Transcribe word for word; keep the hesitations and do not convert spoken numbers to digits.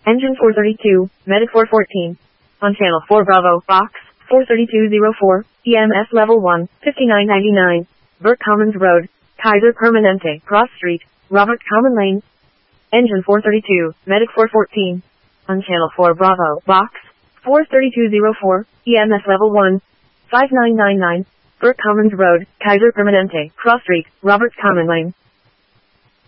Engine four thirty-two, Medic four fourteen. On channel four Bravo, box, four thirty-two oh four, E M S level one, fifty-nine ninety-nine. Burt Commons Road, Kaiser Permanente, Cross Street, Robert Common Lane. Engine four thirty-two, Medic four fourteen. On channel four Bravo, box, four thirty-two oh four, E M S level one, five nine nine nine. Burt Commons Road, Kaiser Permanente, Cross Street, Robert Common Lane.